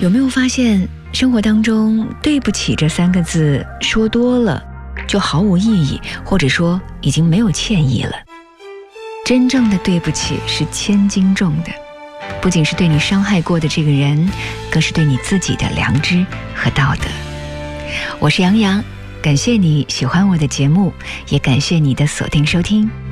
有没有发现生活当中对不起这3个字说多了就毫无意义，或者说已经没有歉意了？真正的对不起是千斤重的，不仅是对你伤害过的这个人，更是对你自己的良知和道德。我是杨洋，感谢你喜欢我的节目，也感谢你的锁定收听。